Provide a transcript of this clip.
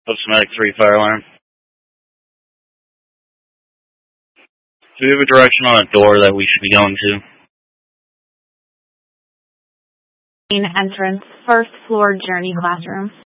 Postmatic 3 fire alarm. Do we have a direction on a door that we should be going to? Main entrance, first floor journey classroom.